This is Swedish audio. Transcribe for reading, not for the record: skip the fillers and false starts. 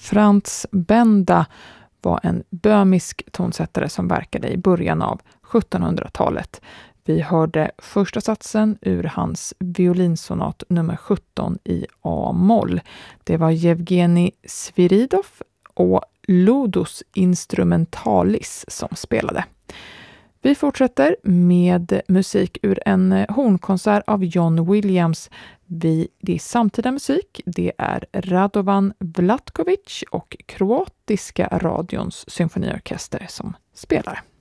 Franz Benda var en böhmisk tonsättare som verkade i början av 1700-talet. Vi hörde första satsen ur hans violinsonat nummer 17 i A-moll. Det var Yevgeni Sviridov och Ludus Instrumentalis som spelade. Vi fortsätter med musik ur en hornkonsert av John Williams. Det är samtida musik. Det är Radovan Vlatkovic och kroatiska radions symfoniorkester som spelar.